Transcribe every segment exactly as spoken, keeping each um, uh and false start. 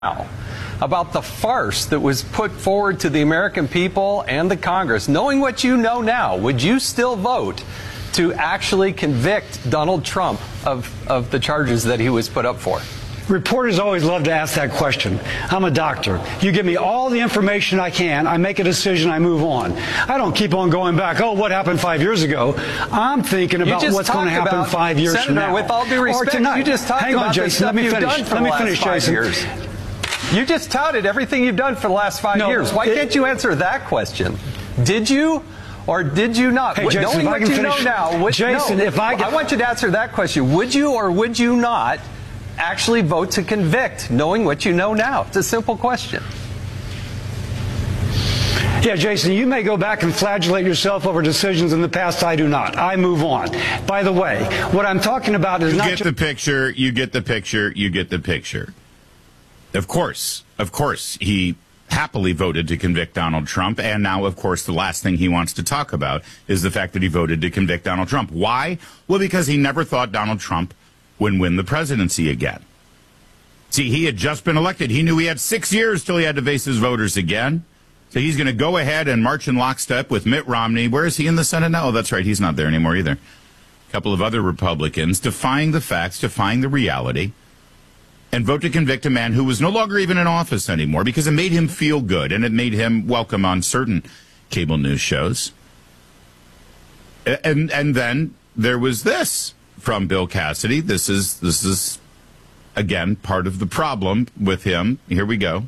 now about the farce that was put forward to the American people and the Congress. Knowing what you know now, would you still vote to actually convict Donald Trump of, of the charges that he was put up for? Reporters always love to ask that question. I'm a doctor. You give me all the information I can, I make a decision, I move on. I don't keep on going back, oh, what happened five years ago? I'm thinking about what's going to happen about, five years Senator, from now. With all due respect, or tonight. You just talked Hang about on, Jason, let me you've finish. done for Let the me last finish, five Jason. Years. You just touted everything you've done for the last five no, years. Why it, can't you answer that question? Did you or did you not? Hey, Jason, Knowing if I what can you finish, know now, would, Jason, no, if I can, I want you to answer that question. Would you or would you not actually vote to convict, knowing what you know now? It's a simple question. Yeah, Jason, you may go back and flagellate yourself over decisions in the past. I do not. I move on. By the way, what I'm talking about is you not... You get the picture, you get the picture, you get the picture. Of course, of course, he happily voted to convict Donald Trump, and now, of course, the last thing he wants to talk about is the fact that he voted to convict Donald Trump. Why? Well, because he never thought Donald Trump would win the presidency again. See, he had just been elected. He knew he had six years till he had to face his voters again. So he's going to go ahead and march in lockstep with Mitt Romney. Where is he in the Senate now? Oh, that's right. He's not there anymore either. A couple of other Republicans defying the facts, defying the reality, and vote to convict a man who was no longer even in office anymore because it made him feel good and it made him welcome on certain cable news shows. And and then there was this from Bill Cassidy. This is this is again part of the problem with him. Here we go.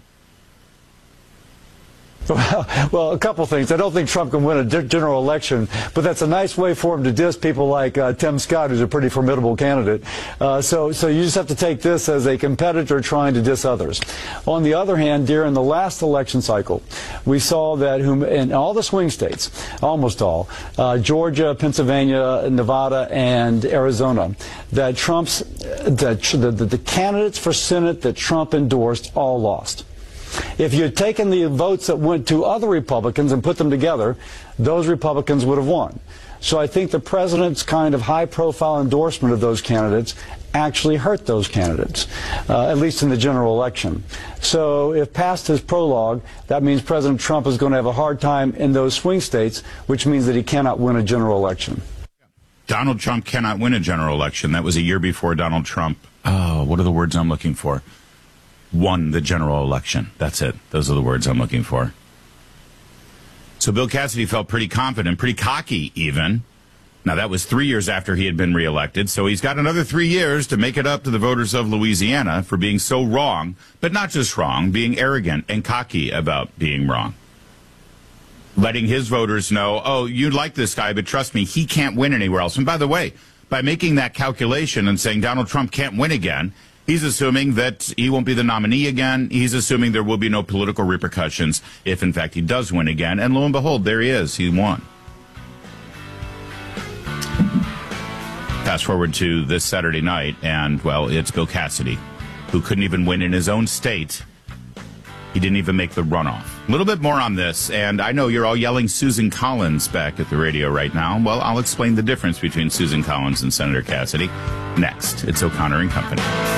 Well, well, a couple things. I don't think Trump can win a general election, but that's a nice way for him to diss people like uh, Tim Scott, who's a pretty formidable candidate. Uh, so, so you just have to take this as a competitor trying to diss others. On the other hand, during the last election cycle, we saw that whom, in all the swing states, almost all, uh, Georgia, Pennsylvania, Nevada, and Arizona, that Trump's, that the, the, the candidates for Senate that Trump endorsed all lost. If you had taken the votes that went to other Republicans and put them together, those Republicans would have won. So I think the president's kind of high-profile endorsement of those candidates actually hurt those candidates, uh, at least in the general election. So if past his prologue, that means President Trump is going to have a hard time in those swing states, which means that he cannot win a general election. Donald Trump cannot win a general election. That was a year before Donald Trump. Oh, what are the words I'm looking for? Won the general election. That's it. Those are the words I'm looking for. So Bill Cassidy felt pretty confident, pretty cocky even. Now, that was three years after he had been reelected, so he's got another three years to make it up to the voters of Louisiana for being so wrong, but not just wrong, being arrogant and cocky about being wrong. Letting his voters know, oh, you like this guy, but trust me, he can't win anywhere else. And by the way, by making that calculation and saying Donald Trump can't win again, he's assuming that he won't be the nominee again. He's assuming there will be no political repercussions if, in fact, he does win again. And lo and behold, there he is. He won. Fast forward to this Saturday night, and, well, it's Bill Cassidy, who couldn't even win in his own state. He didn't even make the runoff. A little bit more on this, and I know you're all yelling Susan Collins back at the radio right now. Well, I'll explain the difference between Susan Collins and Senator Cassidy next. It's O'Connor and Company.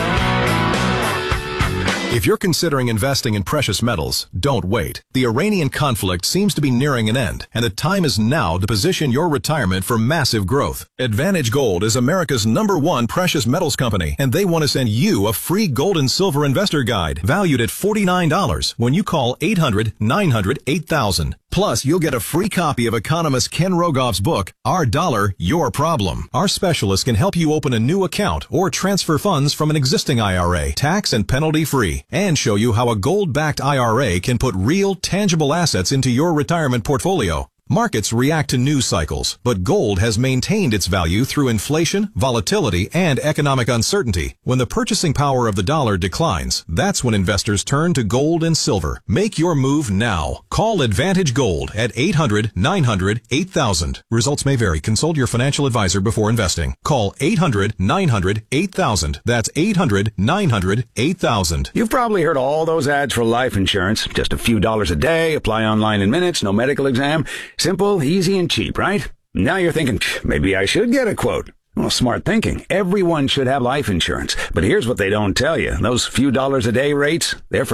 If you're considering investing in precious metals, don't wait. The Iranian conflict seems to be nearing an end, and the time is now to position your retirement for massive growth. Advantage Gold is America's number one precious metals company, and they want to send you a free gold and silver investor guide valued at forty-nine dollars when you call eight hundred, nine hundred, eight thousand. Plus, you'll get a free copy of economist Ken Rogoff's book, Our Dollar, Your Problem. Our specialists can help you open a new account or transfer funds from an existing I R A, tax and penalty free, and show you how a gold-backed I R A can put real, tangible assets into your retirement portfolio. Markets react to news cycles, but gold has maintained its value through inflation, volatility, and economic uncertainty. When the purchasing power of the dollar declines, that's when investors turn to gold and silver. Make your move now. Call Advantage Gold at eight hundred, nine hundred, eight thousand. Results may vary. Consult your financial advisor before investing. Call eight hundred, nine hundred, eight thousand. That's eight hundred, nine hundred, eight thousand. You've probably heard all those ads for life insurance. Just a few dollars a day, apply online in minutes, no medical exam. Simple, easy, and cheap, right? Now you're thinking, maybe I should get a quote. Well, smart thinking. Everyone should have life insurance. But here's what they don't tell you. Those few dollars a day rates, they're for